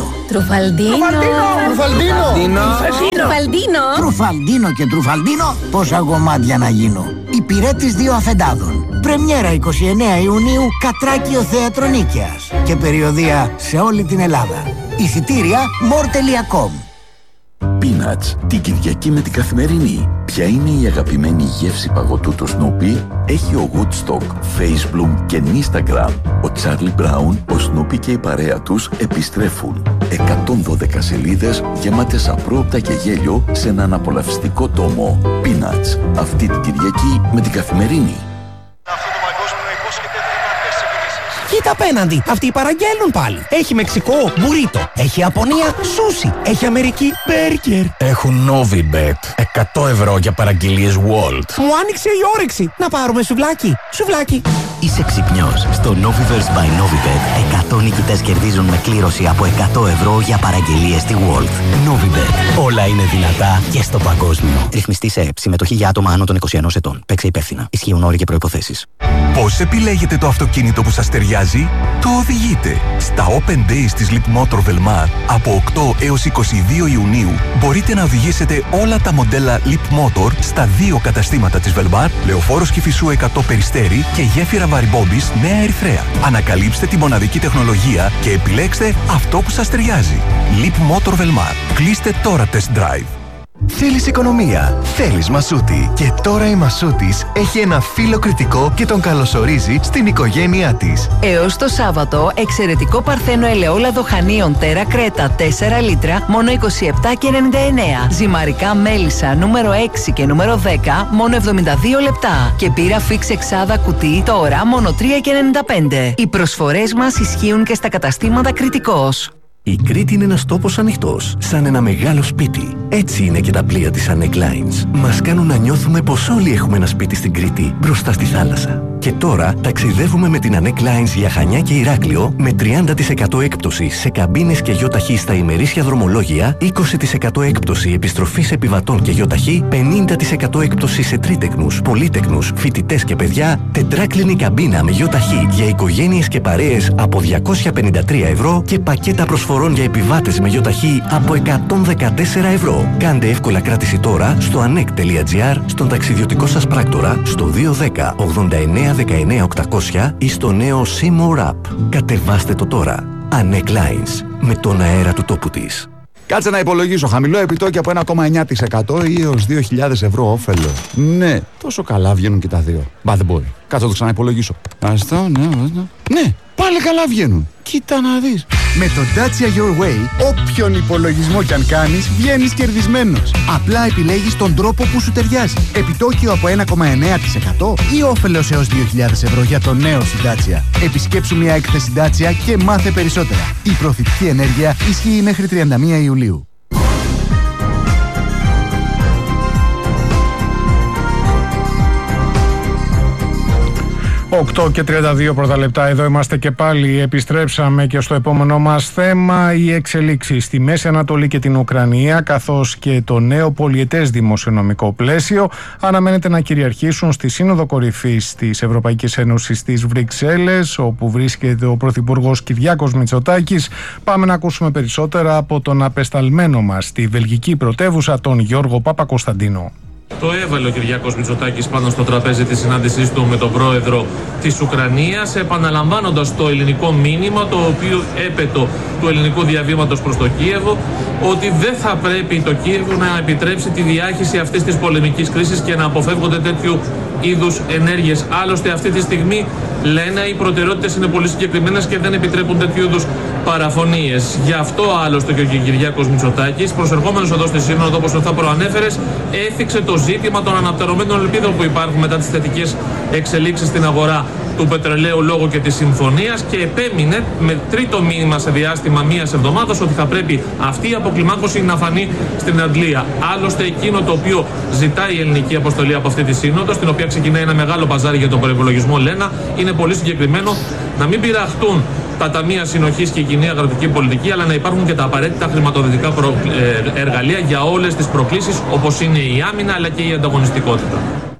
Τρουφαλντίνο και Τρουφαλντίνο, πόσα γομάτια να γίνω. Υπηρέτης 2 αφεντάδων. Πρεμιέρα 29 Ιουνίου, Κατράκιο Θέατρο Νίκαιας. Και περιοδεία σε όλη την Ελλάδα. Εισιτήρια more.com. Peanuts, την Κυριακή με την Καθημερινή. Ποια είναι η αγαπημένη γεύση παγωτού του Snoopy? Έχει ο Woodstock, Facebook και Instagram. Ο Charlie Brown, ο Snoopy και η παρέα τους επιστρέφουν. 112 σελίδες γεμάτες απρόοπτα και γέλιο σε έναν απολαυστικό τόμο. Peanuts, αυτή την Κυριακή με την Καθημερινή. Κοίτα απέναντι, αυτοί παραγγέλνουν πάλι. Έχει Μεξικό, μπουρίτο. Έχει Ιαπωνία, σούσι. Έχει Αμερική, μπέργκερ. Έχουν Novibet. 100 ευρώ για παραγγελίες Walt. Μου άνοιξε η όρεξη. Να πάρουμε σουβλάκι. Σουβλάκι. Είσαι ξυπνιός. Στο Noviverse by Novibet 100 νικητές κερδίζουν με κλήρωση από 100 ευρώ για παραγγελίες στη Walt. Novibet. Όλα είναι δυνατά και στο παγκόσμιο. Ρυθμιστή σε ΕΕΠ. Συμμετοχή για άτομα άνω των 21 ετών. Παίξε υπεύθυνα. Ισχύουν όροι και προϋποθέσεις. Πώς επιλέγετε το αυτοκίνητο που σας ταιριάζει? Το οδηγείτε. Στα Open Days της Leapmotor Velmar από 8 έως 22 Ιουνίου μπορείτε να οδηγήσετε όλα τα μοντέλα Leapmotor στα 2 καταστήματα της Velmar, Λεωφόρος Κηφισού 100 Περιστέρι και γέφυρα Βαριμπόμπης Νέα Ερυθρέα. Ανακαλύψτε τη μοναδική τεχνολογία και επιλέξτε αυτό που σας ταιριάζει. Leapmotor Velmar. Κλείστε τώρα test drive. Θέλεις οικονομία, θέλεις Μασούτη. Και τώρα η Μασούτης έχει ένα φίλο κριτικό και τον καλωσορίζει στην οικογένειά της. Έως το Σάββατο, εξαιρετικό παρθένο ελαιόλαδο χανίων Τέρα Κρέτα 4 λίτρα, μόνο 27,99. Ζυμαρικά μέλισσα νούμερο 6 και νούμερο 10, μόνο 72 λεπτά. Και πύρα φίξ εξάδα κουτί τώρα, μόνο 3,95. Οι προσφορές μας ισχύουν και στα καταστήματα Κριτικός. Η Κρήτη είναι ένας τόπος ανοιχτός, σαν ένα μεγάλο σπίτι. Έτσι είναι και τα πλοία της Anek Lines. Μας κάνουν να νιώθουμε πως όλοι έχουμε ένα σπίτι στην Κρήτη, μπροστά στη θάλασσα. Και τώρα ταξιδεύουμε με την Anek Lines για Χανιά και Ηράκλειο με 30% έκπτωση σε καμπίνες και γιοταχή στα ημερήσια δρομολόγια, 20% έκπτωση επιστροφής επιβατών και γιοταχή, 50% έκπτωση σε τρίτεκνους, πολύτεκνους, φοιτητές και παιδιά, τετράκλινη καμπίνα με γιοταχή για οικογένειες και παρέες από 253 ευρώ και πακέτα προσφορών για επιβάτες με γιοταχή από 114 ευρώ. Λονδίνο. Κάντε εύκολα κράτηση τώρα στο anek.gr, στον ταξιδιωτικό σας πράκτορα, στο 210 89 19 800 ή στο νέο Seymour App. Κατεβάστε το τώρα. Anek Lines, με τον αέρα του τόπου της. Κάτσε να υπολογίσω. Χαμηλό επιτόκιο από 1,9% ή έως 2.000 ευρώ όφελο. Ναι, τόσο καλά βγαίνουν και τα δύο. Μπα, δεν μπορεί. Κάτσε να το ξαναυπολογίσω. Ναι, πάλι καλά βγαίνουν. Κοίτα να δεις. Με το Dacia Your Way, όποιον υπολογισμό κι αν κάνεις, βγαίνεις κερδισμένος. Απλά επιλέγεις τον τρόπο που σου ταιριάζει. Επιτόκιο από 1,9% ή όφελος έως 2.000 ευρώ για το νέο σου Dacia. Επισκέψου μια έκθεση Dacia και μάθε περισσότερα. Η προωθητική ενέργεια ισχύει μέχρι 31 Ιουλίου. 8 και 32 πρώτα λεπτά, εδώ είμαστε και πάλι. Επιστρέψαμε και στο επόμενο μας θέμα, οι εξελίξεις στη Μέση Ανατολή και την Ουκρανία, καθώς και το νέο πολιετές δημοσιονομικό πλαίσιο αναμένεται να κυριαρχήσουν στη Σύνοδο Κορυφής της Ευρωπαϊκής Ένωσης στις Βρυξέλλες, όπου βρίσκεται ο Πρωθυπουργός Κυριάκος Μητσοτάκης. Πάμε να ακούσουμε περισσότερα από τον απεσταλμένο μας στη βελγική πρωτεύουσα, τον Γιώργο Παπακοσταντίνο. Το έβαλε ο Κυριάκος Μητσοτάκης πάνω στο τραπέζι της συνάντησής του με τον πρόεδρο της Ουκρανίας, επαναλαμβάνοντας το ελληνικό μήνυμα, το οποίο έπετο του ελληνικού διαβήματος προς το Κίεβο, ότι δεν θα πρέπει το Κίεβο να επιτρέψει τη διάχυση αυτής της πολεμικής κρίσης και να αποφεύγονται τέτοιου είδους ενέργειες. Άλλωστε, αυτή τη στιγμή λένε οι προτεραιότητες είναι πολύ συγκεκριμένες και δεν επιτρέπουν τέτοιου είδους παραφωνίες. Γι' αυτό άλλωστε και ο Κυριάκος Μητσοτάκης, προσερχόμενος εδώ στη Σύνοδο, όπως θα προανέφερες, έθιξε το ζήτημα των αναπτερωμένων ελπίδων που υπάρχουν μετά τις θετικές εξελίξεις στην αγορά του πετρελαίου λόγω και της συμφωνίας, και επέμεινε με τρίτο μήνυμα σε διάστημα μίας εβδομάδας ότι θα πρέπει αυτή η αποκλιμάκωση να φανεί στην Αντλία. Άλλωστε, εκείνο το οποίο ζητάει η ελληνική αποστολή από αυτή τη σύνοδο, στην οποία ξεκινάει ένα μεγάλο παζάρι για τον προϋπολογισμό, Λένα, είναι πολύ συγκεκριμένο: να μην πειραχτούν τα ταμεία συνοχής και η κοινή αγροτική πολιτική, αλλά να υπάρχουν και τα απαραίτητα χρηματοδοτικά εργαλεία για όλες τις προκλήσεις, όπως είναι η άμυνα αλλά και η ανταγωνιστικότητα.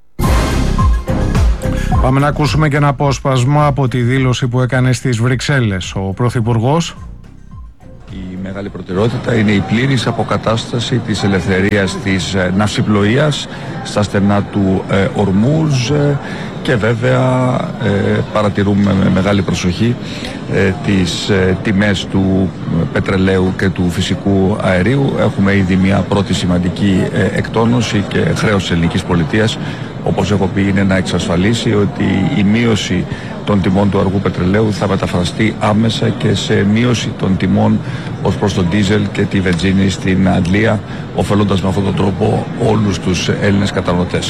Πάμε να ακούσουμε και ένα απόσπασμα από τη δήλωση που έκανε στις Βρυξέλλες ο Πρωθυπουργός. Η μεγάλη προτεραιότητα είναι η πλήρης αποκατάσταση της ελευθερίας της ναυσιπλοείας στα στενά του Ορμούζ, και βέβαια παρατηρούμε με μεγάλη προσοχή τις τιμές του πετρελαίου και του φυσικού αερίου. Έχουμε ήδη μια πρώτη σημαντική εκτόνωση και χρέος της ελληνικής πολιτείας, όπως έχω πει, είναι να εξασφαλίσει ότι η μείωση των τιμών του αργού πετρελαίου θα μεταφραστεί άμεσα και σε μείωση των τιμών ως προς τον ντίζελ και τη βενζίνη στην Αντλία, ωφελώντας με αυτόν τον τρόπο όλους τους Έλληνες καταναλωτές.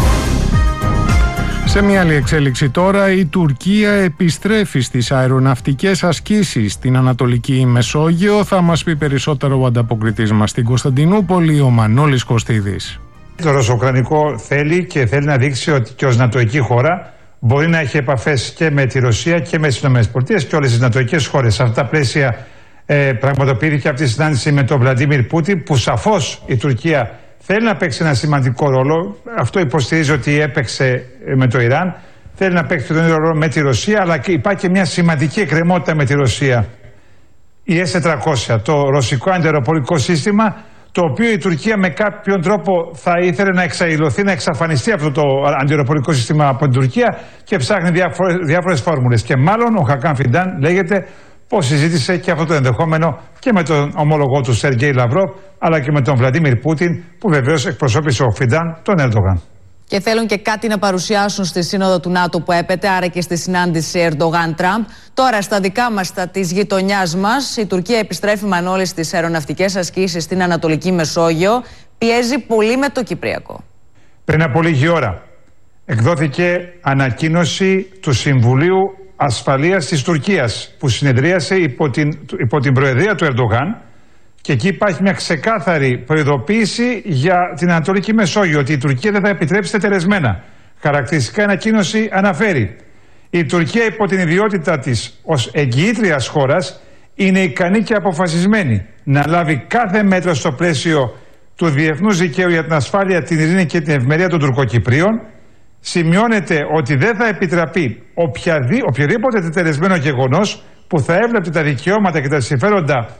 Σε μια άλλη εξέλιξη τώρα, η Τουρκία επιστρέφει στις αεροναυτικές ασκήσεις στην Ανατολική Μεσόγειο. Θα μας πει περισσότερο ο ανταποκριτής μας στην Κωνσταντινούπολη, ο Μανώλης Κωστίδης. Το ρωσοκρανικό θέλει να δείξει ότι και ως νατοική χώρα μπορεί να έχει επαφές και με τη Ρωσία και με τις ΗΠΑ και όλες τις νατοικές χώρες. Σε αυτά τα πλαίσια πραγματοποιήθηκε αυτή η συνάντηση με τον Βλαντίμιρ Πούτιν, που σαφώς η Τουρκία θέλει να παίξει ένα σημαντικό ρόλο. Αυτό υποστηρίζει ότι έπαιξε με το Ιράν. Θέλει να παίξει τον ίδιο ρόλο με τη Ρωσία, αλλά και υπάρχει και μια σημαντική εκκρεμότητα με τη Ρωσία. Η S-400, το ρωσικό αντιαεροπορικό σύστημα, το οποίο η Τουρκία με κάποιον τρόπο θα ήθελε να εξαϊλωθεί, να εξαφανιστεί αυτό το αντιαεροπορικό σύστημα από την Τουρκία, και ψάχνει διάφορες φόρμουλες. Και μάλλον ο Χακάν Φιντάν λέγεται πως συζήτησε και αυτό το ενδεχόμενο και με τον ομόλογό του Σεργέη Λαυρόβ, αλλά και με τον Βλαντίμιρ Πούτιν, που βεβαίως εκπροσώπησε ο Φιντάν τον Ερντογάν. Και θέλουν και κάτι να παρουσιάσουν στη Σύνοδο του ΝΑΤΟ που έπεται, άρα και στη συνάντηση Ερντογάν-Τραμπ. Τώρα, στα δικά μας, στα της γειτονιάς μας, η Τουρκία επιστρέφει, Μανώλη, στις αεροναυτικές ασκήσεις στην Ανατολική Μεσόγειο. Πιέζει πολύ με το Κυπριακό. Πριν από λίγη ώρα εκδόθηκε ανακοίνωση του Συμβουλίου Ασφαλείας της Τουρκίας, που συνεδρίασε υπό την προεδρία του Ερντογάν, και εκεί υπάρχει μια ξεκάθαρη προειδοποίηση για την Ανατολική Μεσόγειο, ότι η Τουρκία δεν θα επιτρέψει τετελεσμένα. Χαρακτηριστικά η ανακοίνωση αναφέρει: η Τουρκία, υπό την ιδιότητά της ως εγγυήτριας χώρας, είναι ικανή και αποφασισμένη να λάβει κάθε μέτρο στο πλαίσιο του διεθνούς δικαίου για την ασφάλεια, την ειρήνη και την ευημερία των Τουρκοκυπρίων. Σημειώνεται ότι δεν θα επιτραπεί οποιοδήποτε τετελεσμένο γεγονός που θα έβλεπτε τα δικαιώματα και τα συμφέροντα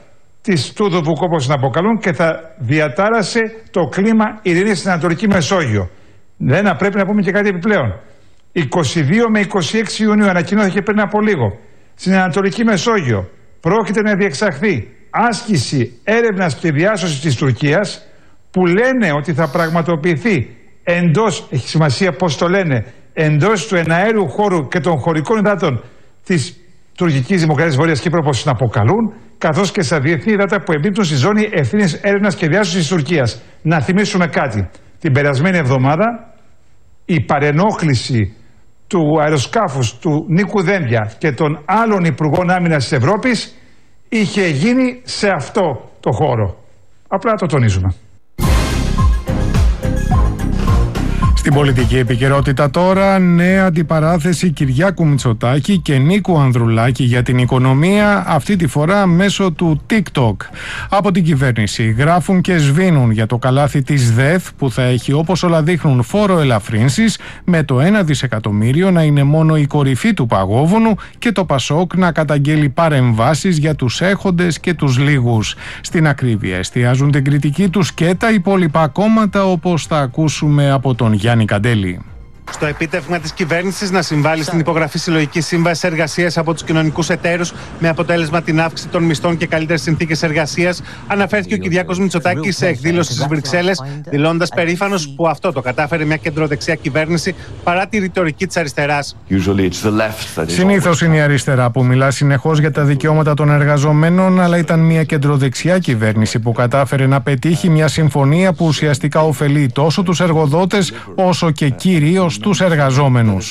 της Τούδουβουκ, όπως την αποκαλούν, και θα διατάρασε το κλίμα ειρήνης στην Ανατολική Μεσόγειο. Δεν πρέπει να πούμε και κάτι επιπλέον. 22 με 26 Ιουνίου ανακοινώθηκε πριν από λίγο στην Ανατολική Μεσόγειο πρόκειται να διεξαχθεί άσκηση έρευνας και διάσωσης της Τουρκίας, που λένε ότι θα πραγματοποιηθεί εντός, έχει σημασία πώς το λένε, εντός του εναέριου χώρου και των χωρικών υδάτων της Τουρκικής Δημοκρατίας Βορειάς Κύπρου, όπως την αποκαλούν, καθώς και στα διεθνή υδάτα που εμπίπτουν στη ζώνη ευθύνης έρευνας και διάσωσης της Τουρκίας. Να θυμίσουμε κάτι. Την περασμένη εβδομάδα η παρενόχληση του αεροσκάφους του Νίκου Δένδια και των άλλων Υπουργών Άμυνας της Ευρώπης είχε γίνει σε αυτό το χώρο. Απλά το τονίζουμε. Στην πολιτική επικαιρότητα τώρα, νέα αντιπαράθεση Κυριάκου Μητσοτάκη και Νίκου Ανδρουλάκη για την οικονομία, αυτή τη φορά μέσω του TikTok. Από την κυβέρνηση γράφουν και σβήνουν για το καλάθι της ΔΕΘ, που θα έχει, όπως όλα δείχνουν, φόρο ελαφρύνσης, με το 1 δισεκατομμύριο να είναι μόνο η κορυφή του παγόβουνου και το Πασόκ να καταγγέλει παρεμβάσεις για τους έχοντες και τους λίγους. Στην ακρίβεια εστιάζουν την κριτική τους και τα υπόλοιπα κόμματα, όπως θα ακούσουμε από τον Γιάννη Καντέλη. Στο επίτευγμα της κυβέρνησης να συμβάλλει στην υπογραφή συλλογικής σύμβασης εργασίας από τους κοινωνικούς εταίρους με αποτέλεσμα την αύξηση των μισθών και καλύτερες συνθήκες εργασίας, αναφέρθηκε ο Κυριάκος Μητσοτάκης σε εκδήλωση στις Βρυξέλλες, δηλώνοντας περήφανος που αυτό το κατάφερε μια κεντροδεξιά κυβέρνηση παρά τη ρητορική της αριστεράς. Συνήθως είναι η αριστερά που μιλά συνεχώς για τα δικαιώματα των εργαζομένων, αλλά ήταν μια κεντροδεξιά κυβέρνηση που κατάφερε να πετύχει μια συμφωνία που ουσιαστικά ωφελεί τόσο τους εργοδότες όσο και κυρίως τους εργαζόμενους.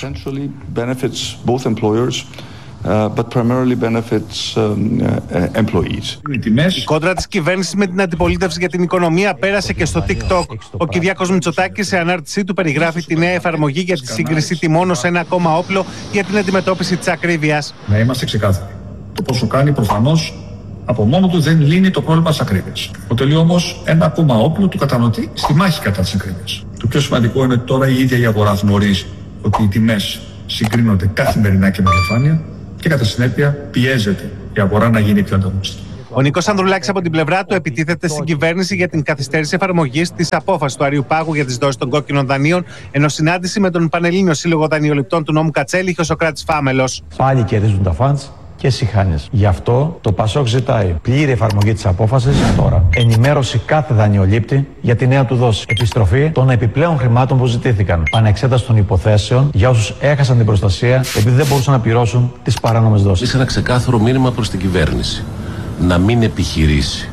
Η κόντρα της κυβέρνησης με την αντιπολίτευση για την οικονομία πέρασε και στο TikTok. Ο Κυριάκος Μητσοτάκης σε ανάρτησή του περιγράφει τη νέα εφαρμογή για τη σύγκριση τιμών ως ένα ακόμα όπλο για την αντιμετώπιση της ακρίβειας. Να είμαστε ξεκάθαροι. Το πόσο κάνει προφανώς από μόνο του δεν λύνει το πρόβλημα της ακρίβειας. Αποτελεί όμως ένα ακόμα όπλο του καταναλωτή στη μάχη κατά της ακρίβειας. Το πιο σημαντικό είναι ότι τώρα η ίδια η αγορά γνωρίζει ότι οι τιμές συγκρίνονται καθημερινά και με διαφάνεια και κατά συνέπεια πιέζεται η αγορά να γίνει πιο ανταγωνιστική. Ο Νίκος Ανδρουλάκης από την πλευρά του επιτίθεται στην κυβέρνηση για την καθυστέρηση εφαρμογής της απόφασης του Αριουπάγου για τις δόσεις των κόκκινων δανείων, ενώ συνάντηση με τον Πανελλήνιο Σύλλογο Δανειοληπτών του νόμου Κατσέλη είχε ο Σωκράτης Φάμελος. Πάλι κερδίζουν τα φαντς και σιχάνες. Γι' αυτό το Πασόκ ζητάει πλήρη εφαρμογή της απόφασης τώρα. Ενημέρωση κάθε δανειολήπτη για τη νέα του δόση. Επιστροφή των επιπλέον χρημάτων που ζητήθηκαν. Πανεξέταση των υποθέσεων για όσους έχασαν την προστασία επειδή δεν μπορούσαν να πληρώσουν τις παράνομες δόσεις. Είναι ένα ξεκάθαρο μήνυμα προς την κυβέρνηση. Να μην επιχειρήσει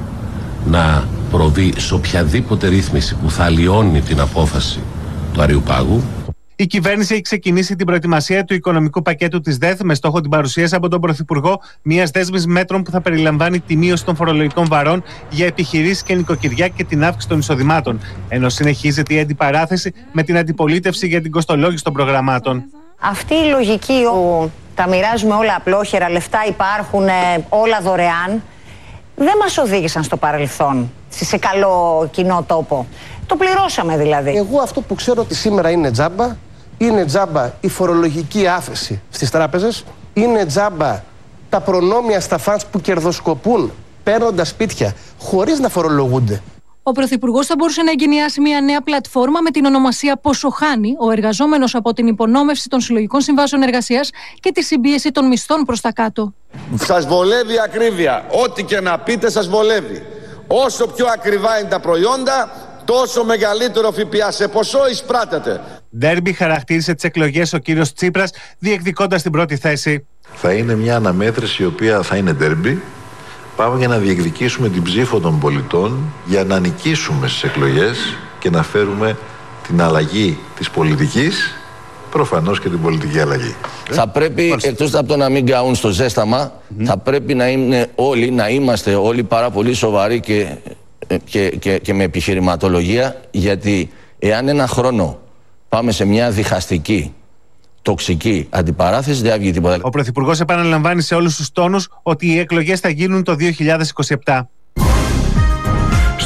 να προβεί σε οποιαδήποτε ρύθμιση που θα αλλοιώνει την απόφαση του Αριουπάγου. Η κυβέρνηση έχει ξεκινήσει την προετοιμασία του οικονομικού πακέτου της ΔΕΘ με στόχο την παρουσίαση από τον Πρωθυπουργό μιας δέσμης μέτρων που θα περιλαμβάνει τη μείωση των φορολογικών βαρών για επιχειρήσεις και νοικοκυριά και την αύξηση των εισοδημάτων. Ενώ συνεχίζεται η αντιπαράθεση με την αντιπολίτευση για την κοστολόγηση των προγραμμάτων. Αυτή η λογική που τα μοιράζουμε όλα απλόχερα, λεφτά υπάρχουν, όλα δωρεάν, δεν μας οδήγησαν στο παρελθόν σε καλό κοινό τόπο. Το πληρώσαμε δηλαδή. Εγώ αυτό που ξέρω ότι σήμερα είναι τζάμπα, είναι τζάμπα η φορολογική άφεση στις τράπεζες, είναι τζάμπα τα προνόμια στα φαντς που κερδοσκοπούν παίρνοντας σπίτια χωρίς να φορολογούνται. Ο Πρωθυπουργός θα μπορούσε να εγκαινιάσει μια νέα πλατφόρμα με την ονομασία «Πόσο χάνει ο εργαζόμενος από την υπονόμευση των συλλογικών συμβάσεων εργασίας και τη συμπίεση των μισθών προς τα κάτω». Σας βολεύει η ακρίβεια. Ό,τι και να πείτε σας βολεύει. Όσο πιο ακριβά είναι τα προϊόντα, τόσο μεγαλύτερο ΦΠΑ σε ποσό εισπράτεται. Ντέρμπι χαρακτήρισε τις εκλογές ο κύριος Τσίπρας, διεκδικώντας την πρώτη θέση. Θα είναι μια αναμέτρηση η οποία θα είναι ντέρμπι. Πάμε για να διεκδικήσουμε την ψήφο των πολιτών, για να νικήσουμε στις εκλογές και να φέρουμε την αλλαγή της πολιτικής, προφανώς και την πολιτική αλλαγή. Θα πρέπει, εκτός από το να μην καούν στο ζέσταμα, θα πρέπει να είμαστε όλοι πάρα πολύ σοβαροί και με επιχειρηματολογία, γιατί εάν ένα χρόνο πάμε σε μια διχαστική, τοξική αντιπαράθεση, δεν βγει τίποτα. Ο Πρωθυπουργός επαναλαμβάνει σε όλους τους τόνους ότι οι εκλογές θα γίνουν το 2027.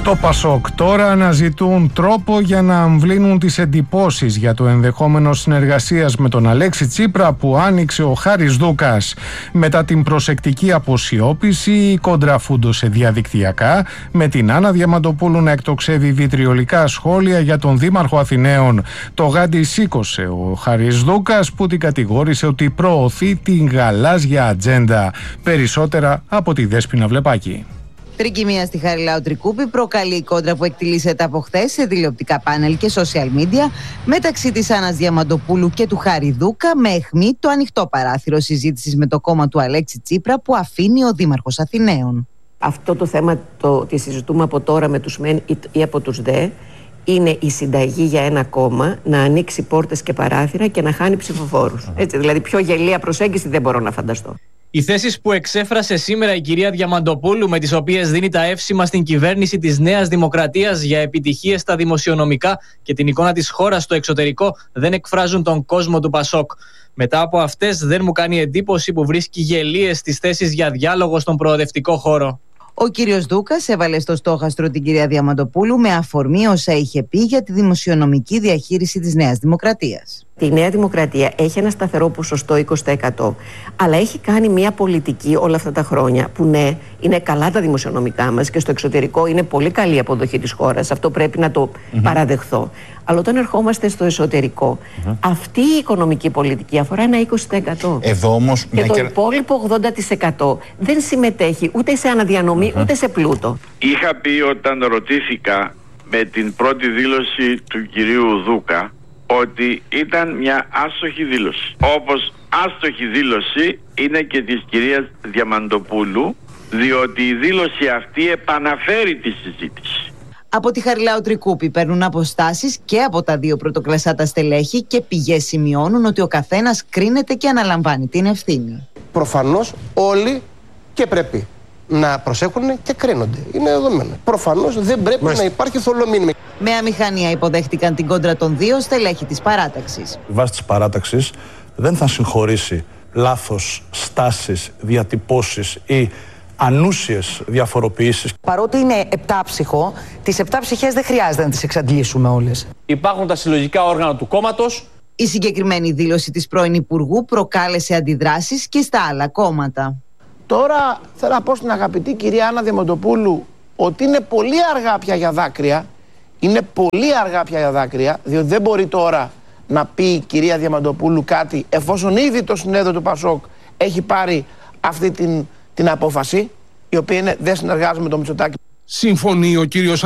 Στο Πασόκ τώρα αναζητούν τρόπο για να αμβλύνουν τις εντυπώσεις για το ενδεχόμενο συνεργασίας με τον Αλέξη Τσίπρα που άνοιξε ο Χάρης Δούκας. Μετά την προσεκτική αποσιώπηση, κοντραφούντωσε διαδικτυακά, με την Άννα Διαμαντοπούλου να εκτοξεύει βιτριολικά σχόλια για τον Δήμαρχο Αθηναίων. Το γάντι σήκωσε ο Χάρης Δούκας που την κατηγόρησε ότι προωθεί την γαλάζια ατζέντα. Περισσότερα από τη Δέσποινα Βλεπάκη. Τρικυμία στη Χαριλάου Τρικούπη προκαλεί η κόντρα που εκτιλήσεται από χθες σε τηλεοπτικά πάνελ και social media μεταξύ της Άννας Διαμαντοπούλου και του Χάρη Δούκα, με αιχμή το ανοιχτό παράθυρο συζήτησης με το κόμμα του Αλέξη Τσίπρα που αφήνει ο Δήμαρχος Αθηναίων. Αυτό το θέμα το ότι συζητούμε από τώρα με τους ΜΕΝ ή από τους ΔΕ είναι η συνταγή για ένα κόμμα να ανοίξει πόρτες και παράθυρα και να χάνει ψηφοφόρους. Έτσι, δηλαδή πιο γελία προσέγγιση δεν μπορώ να φανταστώ. Οι θέσεις που εξέφρασε σήμερα η κυρία Διαμαντοπούλου, με τις οποίες δίνει τα εύσημα στην κυβέρνηση της Νέας Δημοκρατίας για επιτυχίες στα δημοσιονομικά και την εικόνα της χώρας στο εξωτερικό, δεν εκφράζουν τον κόσμο του Πασόκ. Μετά από αυτές, δεν μου κάνει εντύπωση που βρίσκει γελίες στις θέσεις για διάλογο στον προοδευτικό χώρο. Ο κύριος Δούκας έβαλε στο στόχαστρο την κυρία Διαμαντοπούλου με αφορμή όσα είχε πει για τη δημοσιονομική διαχείριση της Νέας Δημοκρατίας. Η Νέα Δημοκρατία έχει ένα σταθερό ποσοστό 20%, αλλά έχει κάνει μια πολιτική όλα αυτά τα χρόνια που ναι, είναι καλά τα δημοσιονομικά μας και στο εξωτερικό είναι πολύ καλή η αποδοχή της χώρας. Αυτό πρέπει να το παραδεχθώ. Αλλά όταν ερχόμαστε στο εσωτερικό, αυτή η οικονομική πολιτική αφορά ένα 20%. Εδώ όμως, και το υπόλοιπο 80% δεν συμμετέχει ούτε σε αναδιανομή ούτε σε πλούτο. Είχα πει όταν ρωτήθηκα με την πρώτη δήλωση του κυρίου Δούκα ότι ήταν μια άστοχη δήλωση. Όπως άστοχη δήλωση είναι και της κυρίας Διαμαντοπούλου, διότι η δήλωση αυτή επαναφέρει τη συζήτηση. Από τη Χαριλάου Τρικούπη παίρνουν αποστάσεις και από τα δύο πρωτοκλασσάτα στελέχη και πηγές σημειώνουν ότι ο καθένας κρίνεται και αναλαμβάνει την ευθύνη. Προφανώς όλοι και πρέπει να προσέχουν και κρίνονται. Είναι δεδομένο. Προφανώς δεν πρέπει να υπάρχει θολομήνυμα. Με αμηχανία υποδέχτηκαν την κόντρα των δύο στελέχη της παράταξης. Η βάση της παράταξης δεν θα συγχωρήσει λάθος στάσεις, διατυπώσεις ή ανούσιες διαφοροποιήσεις. Παρότι είναι επτάψυχο, τις 7 ψυχές δεν χρειάζεται να τις εξαντλήσουμε όλες. Υπάρχουν τα συλλογικά όργανα του κόμματος. Η συγκεκριμένη δήλωση της πρώην Υπουργού προκάλεσε αντιδράσεις και στα άλλα κόμματα. Τώρα θέλω να πω στην αγαπητή κυρία Άννα Διαμαντοπούλου ότι είναι πολύ αργά πια για δάκρυα. Είναι πολύ αργά πια για δάκρυα, διότι δεν μπορεί τώρα να πει η κυρία Διαμαντοπούλου κάτι εφόσον ήδη το συνέδριο του Πασόκ έχει πάρει αυτή την απόφαση, η οποία είναι δεν συνεργάζομαι με τον Μητσοτάκη. Συμφωνεί ο κύριος